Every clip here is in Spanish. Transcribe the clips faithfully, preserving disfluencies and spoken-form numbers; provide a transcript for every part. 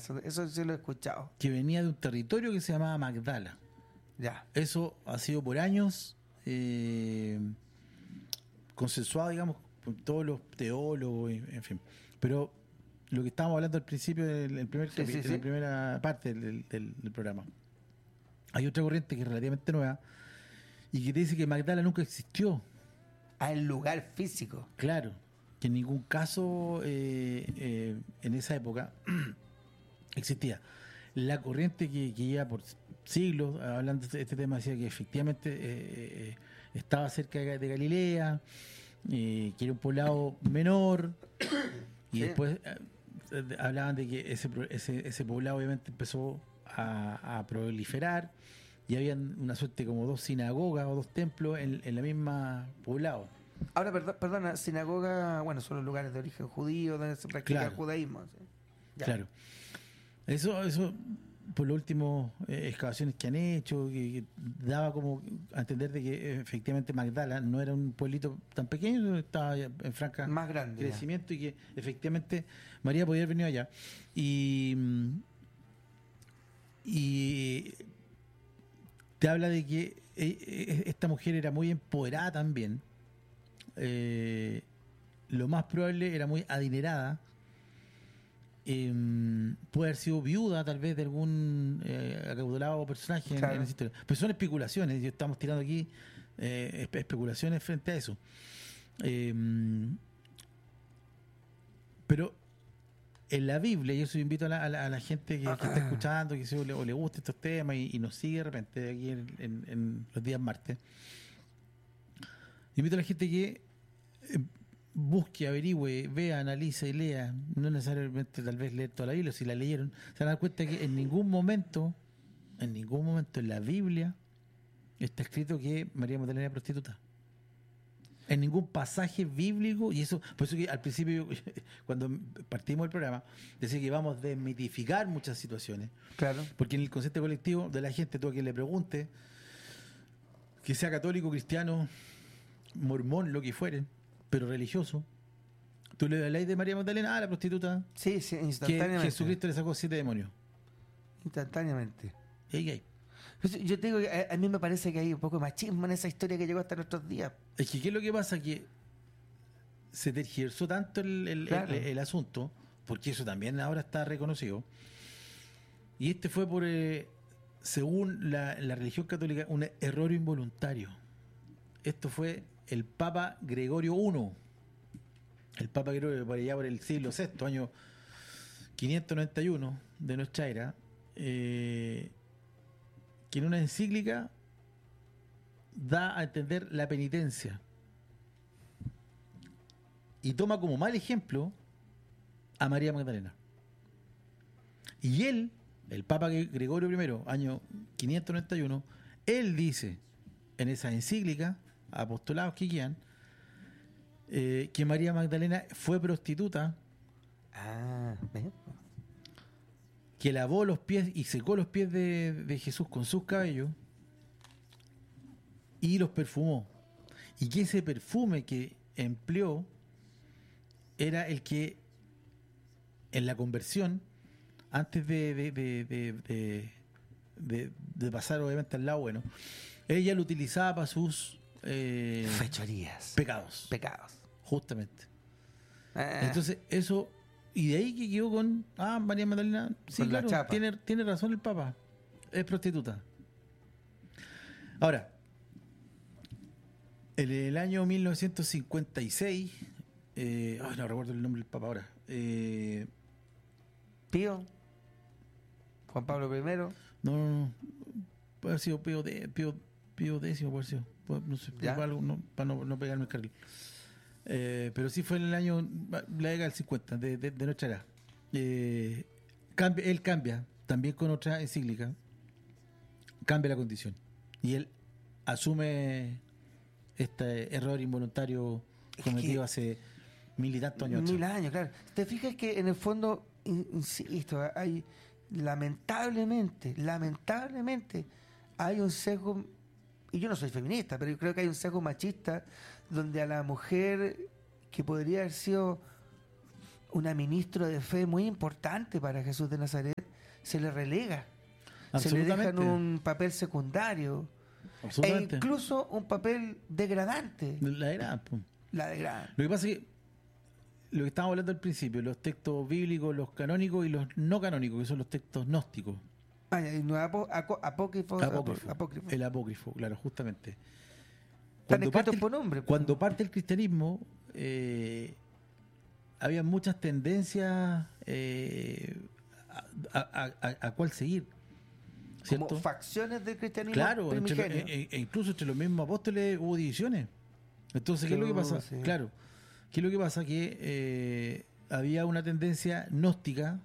Eso, eso sí lo he escuchado. que venía de un territorio que se llamaba Magdala. Ya. Eso ha sido por años eh, consensuado, digamos, con todos los teólogos, en fin. Pero lo que estábamos hablando al principio del el primer Sí, capi- sí, en sí. la primera parte del, del- del programa, hay otra corriente que es relativamente nueva y que te dice que Magdala nunca existió. Ah, el lugar físico. Claro, que en ningún caso eh, eh, en esa época existía. La corriente que, que lleva por siglos hablando de este tema decía que efectivamente eh, eh, estaba cerca de, de Galilea, eh, que era un poblado menor, y Sí. después eh, hablaban de que ese, pro- ese, ese poblado obviamente empezó a, a proliferar y habían una suerte como dos sinagogas o dos templos en, en la misma poblado. Ahora, perdón, perdona, sinagoga, bueno, son los lugares de origen judío donde se practica Claro. el judaísmo. ¿Sí? Ya. Claro. Eso, eso por las últimas eh, excavaciones que han hecho, que, que daba como a entender de que eh, efectivamente Magdala no era un pueblito tan pequeño, estaba ya en franca Más grande. ya. crecimiento y que efectivamente María podía haber venido allá. Y, mm, y te habla de que eh, eh, esta mujer era muy empoderada también. Eh, lo más probable era muy adinerada. Eh, puede haber sido viuda tal vez de algún eh, acaudalado personaje en- Claro. en esa historia. Pero son especulaciones, y estamos tirando aquí eh, espe- especulaciones frente a eso. Eh, pero en la Biblia, y eso invito a la, a la- a la gente que, que está escuchando, que se, o, le, o le gusta estos temas y, y nos sigue de repente aquí en, en- en los días martes, invito a la gente que eh, busque, averigüe, vea, analice y lea, no necesariamente tal vez leer toda la Biblia, si la leyeron, se van a dar cuenta que en ningún momento, en ningún momento en la Biblia está escrito que María Magdalena era prostituta. En ningún pasaje bíblico, y eso, por eso que al principio, cuando partimos del programa, decía que vamos a desmitificar muchas situaciones, Claro. porque en el concepto colectivo de la gente, tú a quien le pregunte, que sea católico, cristiano, mormón, lo que fuere, pero religioso, tú le das la ley de María Magdalena, ah, la prostituta, Sí, sí, que instantáneamente. Jesucristo le sacó siete demonios. Instantáneamente. Y ahí hay. Pues yo te digo que a, a mí me parece que hay un poco de machismo en esa historia que llegó hasta nuestros días. Es que, ¿qué es lo que pasa? Que se tergiversó tanto el, el- Claro. el- el asunto, porque eso también ahora está reconocido, y este fue por, eh, según la, la religión católica, un error involuntario. Esto fue el Papa Gregorio primero, el Papa Gregorio por allá por el siglo sexto, año quinientos noventa y uno de nuestra era, eh, que en una encíclica da a entender la penitencia y toma como mal ejemplo a María Magdalena. Y él, el Papa Gregorio primero, año quinientos noventa y uno, él dice en esa encíclica, apostolados que guían, eh, que María Magdalena fue prostituta, Ah, ¿ves? que lavó los pies y secó los pies de, de Jesús con sus cabellos y los perfumó. Y que ese perfume que empleó era el que en la conversión, antes de, de, de, de, de, de- de pasar obviamente al lado bueno, ella lo utilizaba para sus eh, Fechorías. pecados, Pecados. justamente. Ah, Entonces, eso, y de ahí que quedó con, ah, María Magdalena, sí, Con la claro, chapa. tiene, tiene razón el Papa, es prostituta. Ahora, en el año mil novecientos cincuenta y seis, eh, ay, no recuerdo el nombre del Papa ahora, eh, Pío. Juan Pablo primero. no, no, no, puede haber sido Pío, de, Pío, Pío décimo, puede haber sido, puede- no sé, ¿Ya? algo, no, para no, no pegarme el carril. Eh, pero sí fue en el año, la década del cincuenta, de, de, de nuestra era. Eh, cambia, él cambia, también con otra encíclica, cambia la condición. Y él asume este error involuntario cometido que- hace mil y tantos años. Mil atrás. años, claro. ¿Te fijas que en el fondo, in- insisto, hay lamentablemente, lamentablemente, hay un sesgo, y yo no soy feminista, pero yo creo que hay un sesgo machista donde a la mujer que podría haber sido una ministra de fe muy importante para Jesús de Nazaret, se le relega, se le deja en un papel secundario, e incluso un papel degradante. La era, pues. La degrada. Lo que pasa es que lo que estábamos hablando al principio, los textos bíblicos, los canónicos y los no canónicos, que son los textos gnósticos. Ah, y no, apó, apó, apócrifo, apócrifo, apócrifo. El apócrifo, claro, justamente. Están Cuando escritos parte, por nombre. Cuando parte el cristianismo, eh, había muchas tendencias eh, a, a, a, a cuál seguir. ¿Cierto? Como facciones del cristianismo. Claro, entre, e, e incluso entre los mismos apóstoles hubo divisiones. Entonces, ¿qué es lo que pasa? Sí. Claro, ¿qué es lo que pasa? Que eh, había una tendencia gnóstica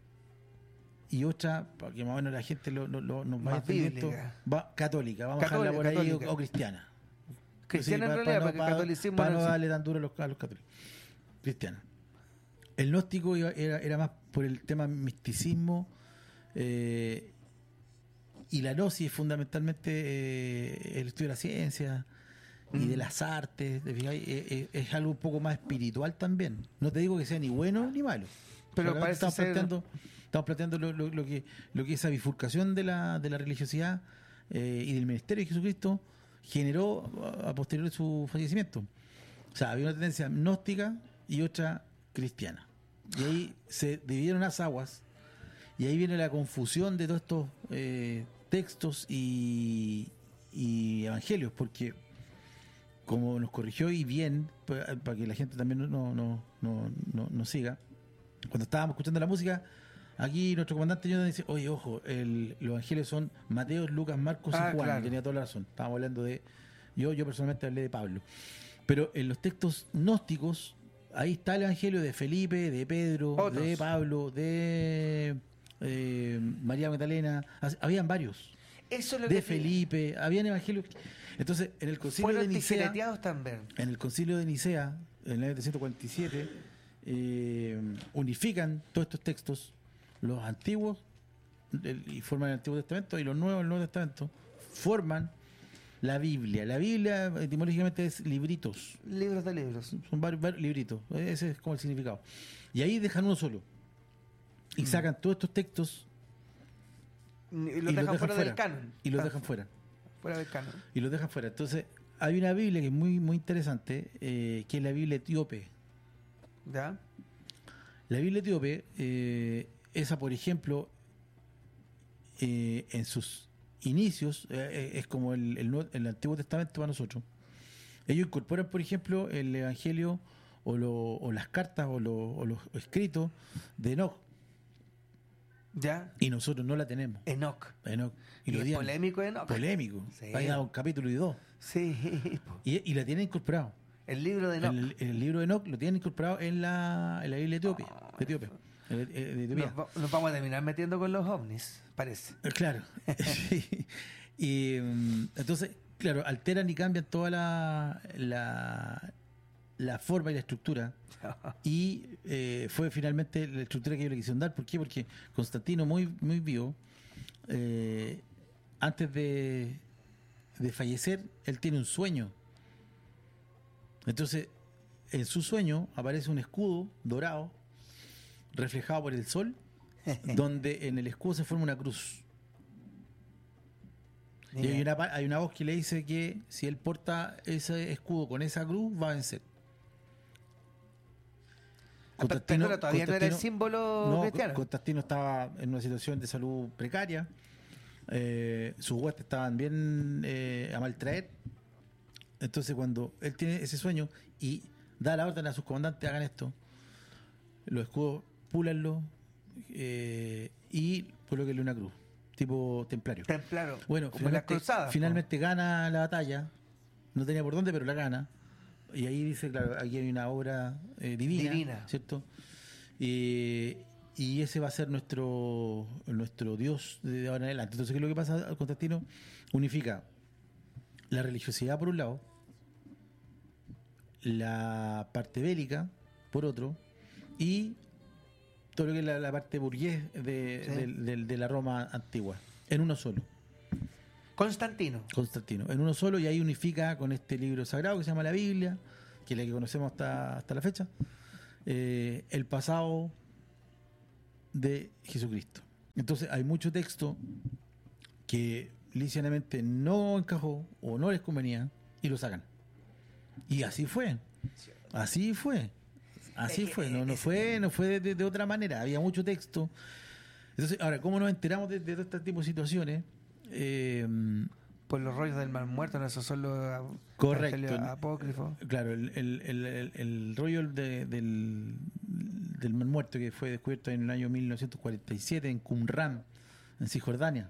y otra, para que más o menos la gente lo, lo, lo, nos vaya entendiendo, va católica, vamos católica, a dejarla por ahí, católica. O, o cristiana. Cristiana sí, en para, realidad, para, porque para, el catolicismo para no no darle tan duro a los, a los católicos. Cristiana. El gnóstico era, era más por el tema misticismo, eh, y la gnosis es fundamentalmente eh, el estudio de la ciencia y mm. de las artes. De, es, es algo un poco más espiritual también. No te digo que sea ni bueno ni malo. Pero parece estamos ser... planteando, estamos planteando lo, lo, lo que lo que esa bifurcación de la, de la religiosidad eh, y del ministerio de Jesucristo generó a, a posteriori de su fallecimiento. O sea, había una tendencia gnóstica y otra cristiana. Y ahí se dividieron las aguas y ahí viene la confusión de todos estos eh, textos y, y evangelios, porque como nos corrigió y bien, para, para que la gente también no, no, no, no, no, no siga, cuando estábamos escuchando la música, aquí nuestro comandante Jonathan dice, oye, ojo, el, los evangelios son Mateo, Lucas, Marcos ah, y Juan. Claro. Y tenía toda la razón. Estábamos hablando de... Yo, yo personalmente hablé de Pablo. Pero en los textos gnósticos, ahí está el evangelio de Felipe, de Pedro, Otros. de Pablo, de eh, María Magdalena. Habían varios. Eso es lo de que Felipe, habían evangelios. Entonces, en el concilio Fueron de Nicea... también. En el concilio de Nicea, en el año trescientos cuarenta y siete, eh, unifican todos estos textos, los antiguos, el, y forman el Antiguo Testamento, y los nuevos, el Nuevo Testamento, forman la Biblia. La Biblia etimológicamente es libritos. Libros de libros. Son varios, varios libritos. Ese es como el significado. Y ahí dejan uno solo. Y mm. sacan todos estos textos y los, y dejan, los dejan fuera, fuera del canon. Y los ah, dejan fuera. Fuera del canon. Y los dejan fuera. Entonces, hay una Biblia que es muy, muy interesante, eh, que es la Biblia etíope. ¿Ya? La Biblia etíope, eh, esa, por ejemplo, eh, en sus inicios, eh, es como el, el, el Antiguo Testamento para nosotros. Ellos incorporan, por ejemplo, el Evangelio o, lo, o las cartas o, lo, o los escritos de Enoch. ¿Ya? Y nosotros no la tenemos. Enoch. Enoch. Y, y lo es polémico Enoch. Polémico. Sí. Hay un capítulo y dos. Sí. Y, y la tienen incorporado. El libro de Enoch. El, el libro de Enoch lo tienen incorporado en la, en la Biblia etíope. Oh, de Etiopía. El, el, el de Etiopía. Nos, nos vamos a terminar metiendo con los ovnis, parece. Claro. Y um, entonces, claro, alteran y cambian toda la, la, la forma y la estructura. Y eh, fue finalmente la estructura que ellos le quisieron dar. ¿Por qué? Porque Constantino, muy, muy vivo, eh, antes de, de fallecer, él tiene un sueño. Entonces, en su sueño aparece un escudo dorado, reflejado por el sol, donde en el escudo se forma una cruz. Y hay una, hay una voz que le dice que si él porta ese escudo con esa cruz, va a vencer. Constantino, pero todavía Constantino, no era el símbolo no, cristiano. Constantino estaba en una situación de salud precaria, eh, sus huestes estaban bien eh, a maltraer. Entonces, cuando él tiene ese sueño y da la orden a sus comandantes, hagan esto, los escudos, púlanlo eh, y colóquenle una cruz, tipo templario. Templario. Bueno, como finalmente, las cruzadas, finalmente gana la batalla, no tenía por dónde, pero la gana. Y ahí dice, claro, aquí hay una obra eh, divina, divina, ¿cierto? Y, y ese va a ser nuestro nuestro Dios de ahora en adelante. Entonces, ¿qué es lo que pasa? Constantino unifica la religiosidad por un lado, la parte bélica por otro, y todo lo que es la, la parte burgués de, sí. de, de, de la Roma antigua, en uno solo. Constantino. Constantino, en uno solo, y ahí unifica con este libro sagrado que se llama la Biblia, que es la que conocemos hasta, hasta la fecha, eh, el pasado de Jesucristo. Entonces hay mucho texto que lisianamente no encajó o no les convenía y lo sacan. Y así fue. Así fue. Así fue. No, no fue, no fue de, de otra manera. Había mucho texto. Entonces, ahora, ¿cómo nos enteramos de, de este tipo de situaciones? Eh, Por los rollos del mal muerto, no, esos son los Correcto. evangelios apócrifos. Claro, el, el, el, el, el rollo de, del, del mal muerto que fue descubierto en el año mil novecientos cuarenta y siete en Qumran, en Cisjordania.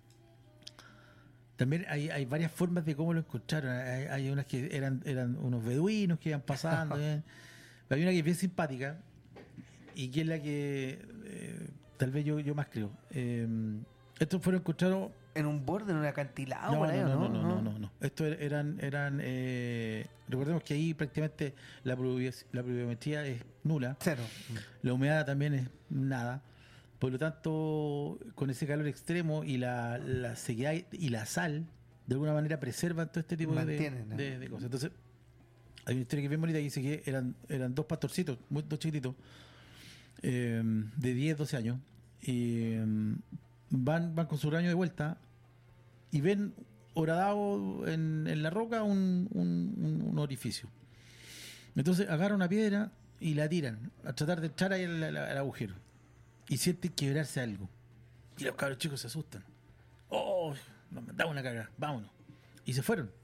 También hay, hay varias formas de cómo lo encontraron. Hay, hay unas que eran, eran unos beduinos que iban pasando. ¿eh? Pero hay una que es bien simpática y que es la que eh, tal vez yo, yo más creo. Eh, estos fueron encontrados en un borde, en un acantilado. No, por ahí, no, no, ¿no? no, no, no, no. Estos eran, eran eh, recordemos que ahí prácticamente la pluviometría, la pluviometría es nula. Cero. La humedad también es nada. Por lo tanto, con ese calor extremo y la, la sequedad y la sal, de alguna manera preservan todo este tipo de, Mantienen, ¿eh? de, de cosas. Entonces, hay una historia que es bien bonita que dice que eran, eran dos pastorcitos, muy, dos chiquititos, eh, de diez, doce años, y eh, van, van con su rebaño de vuelta y ven horadado en, en la roca un, un, un orificio. Entonces agarran una piedra y la tiran a tratar de echar ahí al, al, al agujero. Y sienten quebrarse algo. Y los cabros chicos se asustan. ¡Oh! Nos mandamos una cagada, vámonos. Y se fueron.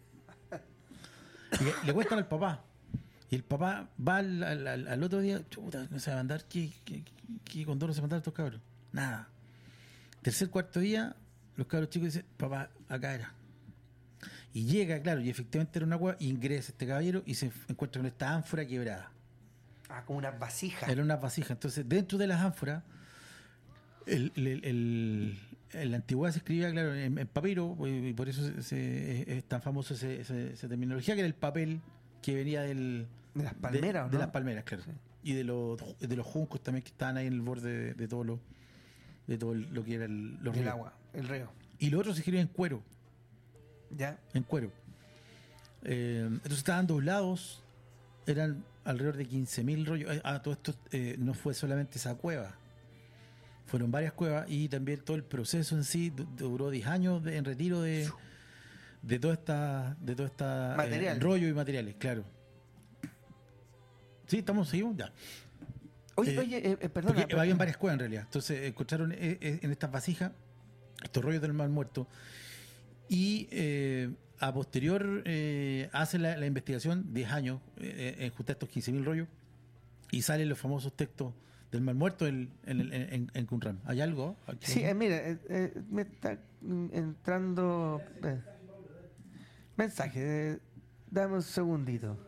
Y le, le cuentan al papá. Y el papá va al, al, al otro día, chuta, no se va a mandar, ¿qué, qué, qué condoro se mandaron estos cabros? Nada. Tercer, cuarto día, los cabros chicos dicen, papá, acá era. Y llega, claro, y efectivamente era una cueva, y ingresa este caballero y se encuentra con esta ánfora quebrada. Ah, como una vasija. Era una vasija. Entonces, dentro de las ánforas, el, el, el, en la antigüedad se escribía, claro, en, en papiro, y por eso se, se, es tan famoso ese, ese, esa terminología, que era el papel que venía del... De las palmeras, de, ¿no? de las palmeras, claro. Sí. Y de los, de los juncos también que estaban ahí en el borde de, de todo lo de todo lo que era el, los el ríos. agua, el río. Y lo otro se escribía en cuero. ¿Ya? En cuero. Eh, entonces estaban doblados, eran alrededor de quince mil rollos. Ah, todo esto eh, no fue solamente esa cueva. Fueron varias cuevas y también todo el proceso en sí duró diez años de, en retiro de, de toda esta de toda esta Material. eh, rollo y materiales, claro. Sí, estamos, seguimos, ya. Oye, Eh, oye, eh, perdona. Porque perdona. había varias cuevas en realidad. Entonces encontraron eh, eh, en estas vasijas estos rollos del mal muerto y eh, a posterior eh, hacen la, la investigación, diez años, eh, en juntar estos quince mil rollos y salen los famosos textos del mal muerto en, en, en, en, en Qumran. ¿Hay algo? ¿Aquí? Sí, eh, mira, eh, eh, me está mm, entrando eh, mensaje. eh, dame un segundito.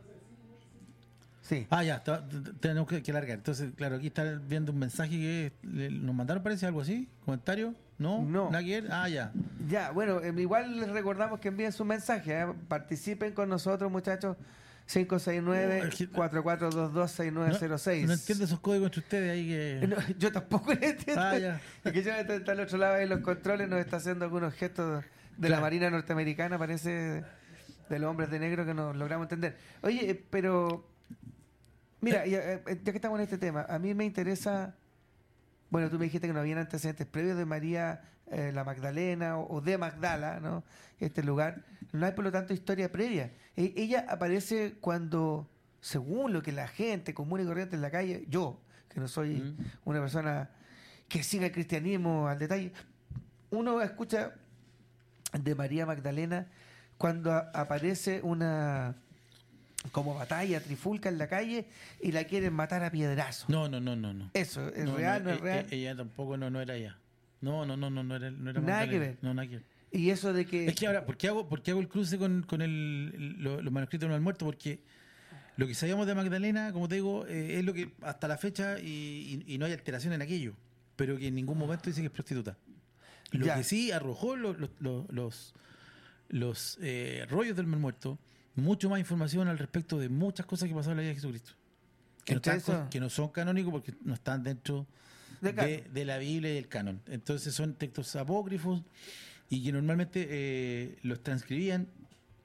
Sí. Ah, ya, está, t- t- tenemos que, que largar. Entonces, claro, aquí está viendo un mensaje que le- nos mandaron, parece algo así. ¿Comentario? ¿No? No. ¿Nada que ver? Ah, ya. Ya, bueno, eh, igual les recordamos que envíen su mensaje. ¿eh? Participen con nosotros, muchachos. cinco seis nueve, cuatro cuatro dos dos, seis nueve cero seis. No, no entiendo esos códigos entre ustedes ahí que... No, yo tampoco lo entiendo. Ah, ya. Es que yo está al otro lado de los controles, nos está haciendo algunos gestos de Claro. la Marina norteamericana, parece, de los hombres de negro que nos logramos entender. Oye, eh, pero mira, ya, eh, ya que estamos en este tema, a mí me interesa, bueno, tú me dijiste que no habían antecedentes previos de María eh, la Magdalena o, o de Magdala, ¿no? Este lugar. No hay, por lo tanto, historia previa. E- ella aparece cuando, según lo que la gente común y corriente en la calle, yo, que no soy Mm. una persona que siga el cristianismo al detalle, uno escucha de María Magdalena cuando a- aparece una como batalla, trifulca en la calle y la quieren matar a piedrazos. No, no, no, no, no. Eso, ¿es No, real, no, no, es e- real? e- Ella tampoco no, no era ella. No, no, no, no, no era, no era Nada Magdalena. que ver. No, nada que ver. Y eso de que... Es que ahora, ¿por qué hago, por qué hago el cruce con, con el, el- lo- los manuscritos del mal muerto? Porque lo que sabíamos de Magdalena, como te digo, eh, es lo que hasta la fecha y, y- y no hay alteración en aquello, pero que en ningún momento dice que es prostituta. Lo Ya. que sí arrojó lo- lo- lo- los, los eh, rollos del mal muerto, mucho más información al respecto de muchas cosas que pasaron en la vida de Jesucristo. Que no, Entre están eso- co- que no son canónicos porque no están dentro De de, canon. de la Biblia y del canon. Entonces son textos apócrifos y que normalmente eh, los transcribían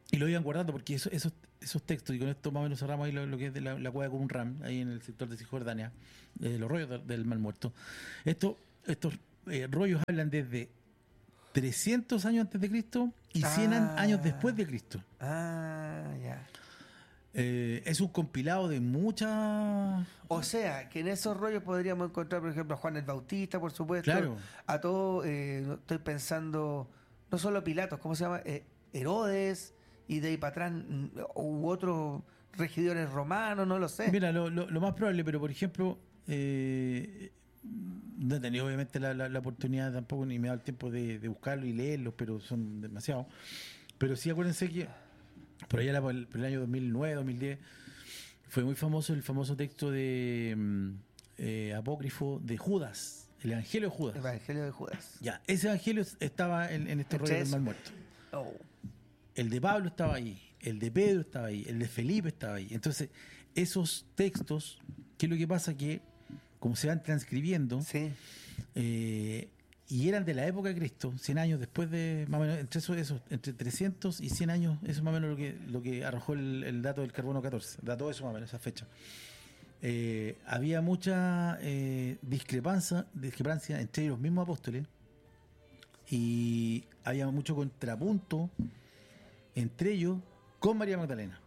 y lo iban guardando porque eso, esos, esos textos, y con esto más o menos cerramos ahí lo, lo que es de la, la cueva con un ram, ahí en el sector de Cisjordania, eh, los rollos de, del Mar Muerto. Esto, estos eh, rollos hablan desde trescientos años antes de Cristo y cien Ah. años después de Cristo. Ah, ya. Eh, es un compilado de muchas... O sea, que en esos rollos podríamos encontrar, por ejemplo, a Juan el Bautista, por supuesto. Claro. A todo, eh, no- estoy pensando, no solo Pilatos, ¿cómo se llama? Eh, Herodes, y de ahí para atrás, mm, u otros regidores romanos, no lo sé. Mira, lo, lo, lo más probable, pero por ejemplo, eh, no he tenido obviamente la, la, la oportunidad tampoco, ni me he dado el tiempo de, de buscarlo y leerlos, pero son demasiados. Pero sí acuérdense que por allá por el, por el año dos mil nueve, dos mil diez, fue muy famoso el famoso texto de mm, eh, apócrifo de Judas, el Evangelio de Judas. Evangelio de Judas. Ya, ese Evangelio estaba en, en este Entre rollo del eso. Mar Muerto. Oh. El de Pablo estaba ahí, el de Pedro estaba ahí, el de Felipe estaba ahí. Entonces, esos textos, ¿qué es lo que pasa? Que como se van transcribiendo, Sí. eh, y eran de la época de Cristo, cien años después de, más o menos, entre esos, esos, entre trescientos y cien años, eso es más o menos lo que, lo que arrojó el, el dato del carbono catorce, dato eso más o menos, esa fecha. Eh, había mucha eh, discrepancia, discrepancia entre los mismos apóstoles, y había mucho contrapunto entre ellos con María Magdalena.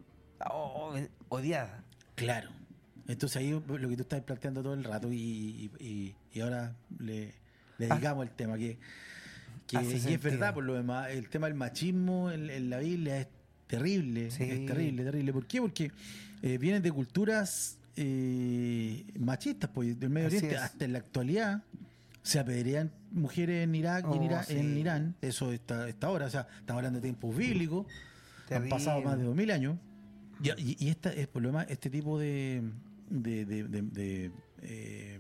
Oh, odiada. Claro. Entonces ahí lo que tú estás planteando todo el rato, y, y, y ahora le, le dedicamos el tema, que, que, Hace que es sentido. verdad, por lo demás, el tema del machismo en, en la Biblia es terrible, Sí. es terrible, terrible. ¿Por qué? Porque eh, vienen de culturas eh, machistas, pues, del Medio Así Oriente. es. Hasta en la actualidad se apedrean mujeres en Irak y en, Oh, Ira- sí. en Irán. Eso está, está ahora, o sea, estamos hablando de tiempos bíblicos. Han pasado Terrible. más de dos mil años. Y, y, y esta es por lo demás, este tipo de de, de, de, de, eh,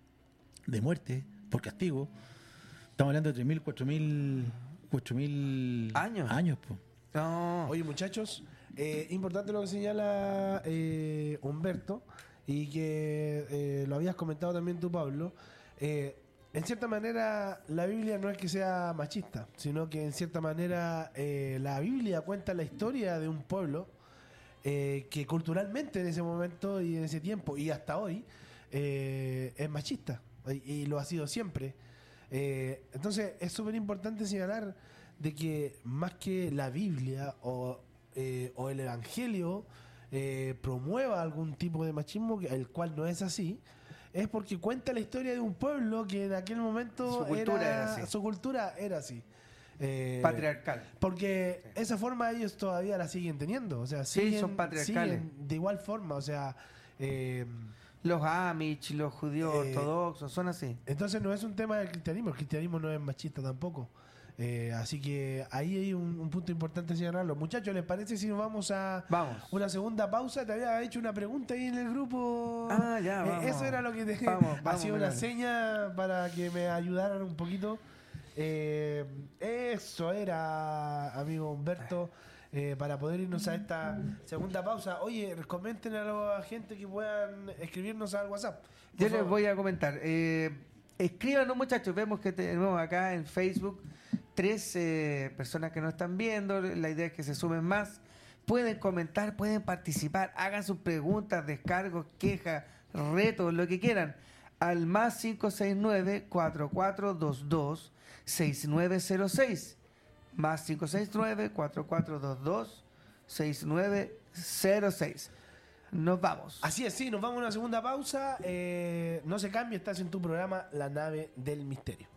de muerte por castigo, estamos hablando de tres mil, cuatro mil cuatro mil Años. años pues. No. Oye, muchachos, eh, importante lo que señala eh, Humberto, y que eh, lo habías comentado también tú, Pablo. Eh, en cierta manera, la Biblia no es que sea machista, sino que en cierta manera eh, la Biblia cuenta la historia de un pueblo eh, que culturalmente en ese momento y en ese tiempo y hasta hoy eh, es machista, y, y lo ha sido siempre. Eh, entonces es súper importante señalar de que más que la Biblia o, eh, o el Evangelio eh, promueva algún tipo de machismo, que- el cual no es así, es porque cuenta la historia de un pueblo que en aquel momento Su cultura era así. su cultura era así. Eh, Patriarcal. porque esa forma ellos todavía la siguen teniendo, o sea, Sí, siguen, son patriarcales. siguen de igual forma, o sea, eh, Los Amish, los judíos Eh, ortodoxos, son así. entonces no es un tema del cristianismo, el cristianismo no es machista tampoco. Eh, así que ahí hay un, un punto importante señalarlo. Muchachos, ¿les parece si nos vamos a Vamos. una segunda pausa? Te había hecho una pregunta ahí en el grupo. Ah, ya, Eh, vamos. eso era lo que te Vamos, vamos, hacía una Melanie. seña para que me ayudaran un poquito. Eh, eso era, amigo Humberto, eh, para poder irnos a esta segunda pausa. Oye, comenten a la gente que puedan escribirnos al WhatsApp. por Yo les favor. voy a comentar. Eh, escríbanos, muchachos. Vemos que tenemos acá en Facebook tres eh, personas que nos están viendo. La idea es que se sumen más. Pueden comentar, pueden participar. Hagan sus preguntas, descargos, quejas, retos, lo que quieran. Al más cinco seis nueve, cuatro cuatro dos dos, seis nueve cero seis. Más cinco seis nueve, cuatro cuatro dos dos, seis nueve cero seis. Nos vamos. Así es, sí, nos vamos a una segunda pausa. Eh, no se cambie, estás en tu programa La Nave del Misterio.